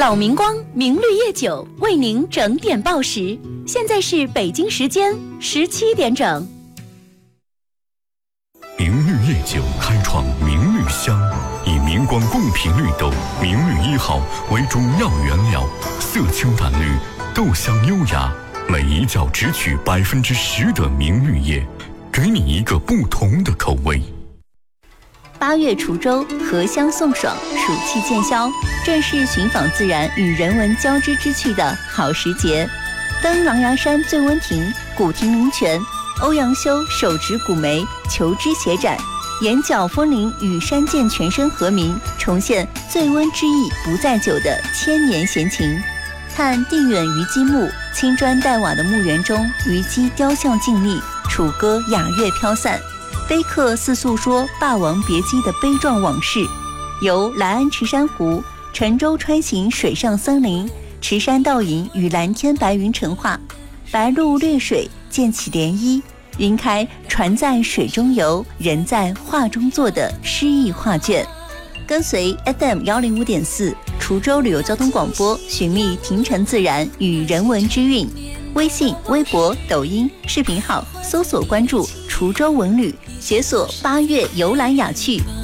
老明光明绿叶酒为您整点报时，现在是北京时间17点整。 明绿叶酒开创明绿香，以明光贡品绿豆明绿1号为主要原料，色清淡绿，豆香优雅，每一窖只取10%的明绿叶，给你一个不同的口味。 8月滁州荷香送爽，暑气渐消，正是寻访自然与人文交织之趣的好时节。登狼牙山醉温亭、古亭灵泉，欧阳修手执古梅，求知协展，眼角风铃与山涧全身和鸣，重现醉温之意不在酒的千年闲情。看地远虞姬墓，青砖黛瓦的墓园中，虞姬雕像静立，楚歌雅乐飘散，碑刻似诉说霸王别姬的悲壮往事。由来安池珊瑚、沉舟穿行水上森林，池山倒影与蓝天白云成画，白鹭掠水溅起涟漪，云开船在水中游，人在画中坐的诗意画卷。跟随 FM105.4 滁州旅游交通广播，寻觅亭城自然与人文之韵。微信、微博、抖音视频号搜索关注滁州文旅，解锁8月游览雅趣，